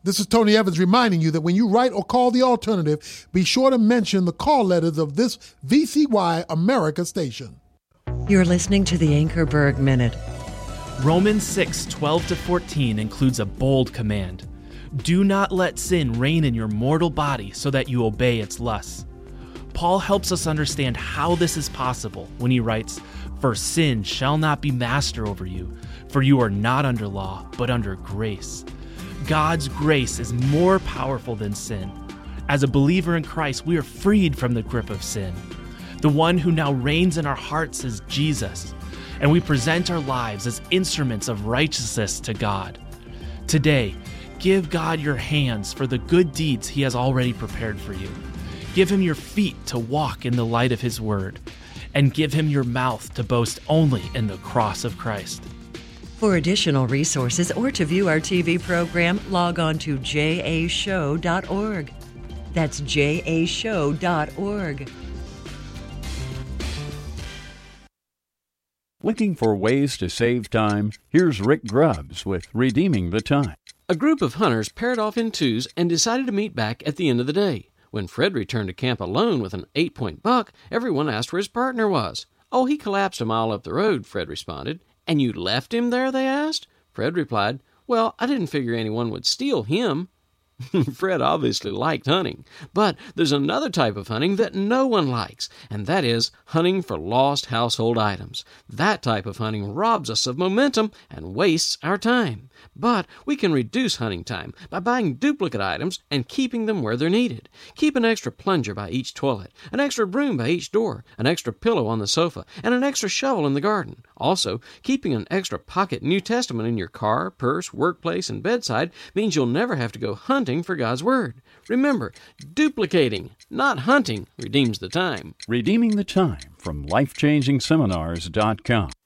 This is Tony Evans reminding you that when you write or call the alternative, be sure to mention the call letters of this VCY America station. You're listening to the Anchorberg Minute. Romans 6:12-14 includes a bold command. Do not let sin reign in your mortal body so that you obey its lusts. Paul helps us understand how this is possible when he writes, "For sin shall not be master over you, for you are not under law, but under grace." God's grace is more powerful than sin. As a believer in Christ, we are freed from the grip of sin. The one who now reigns in our hearts is Jesus, and we present our lives as instruments of righteousness to God. Today, give God your hands for the good deeds He has already prepared for you. Give Him your feet to walk in the light of His word, and give Him your mouth to boast only in the cross of Christ. For additional resources or to view our TV program, log on to jashow.org. That's jashow.org. Looking for ways to save time? Here's Rick Grubbs with Redeeming the Time. A group of hunters paired off in twos and decided to meet back at the end of the day. When Fred returned to camp alone with an 8-point buck, everyone asked where his partner was. "Oh, he collapsed a mile up the road," Fred responded. "And you left him there?" they asked. Fred replied, "Well, I didn't figure anyone would steal him." Fred obviously liked hunting, but there's another type of hunting that no one likes, and that is hunting for lost household items. That type of hunting robs us of momentum and wastes our time. But we can reduce hunting time by buying duplicate items and keeping them where they're needed. Keep an extra plunger by each toilet, an extra broom by each door, an extra pillow on the sofa, and an extra shovel in the garden. Also, keeping an extra pocket New Testament in your car, purse, workplace, and bedside means you'll never have to go hunting for God's Word. Remember, duplicating, not hunting, redeems the time. Redeeming the Time from LifechangingSeminars.com.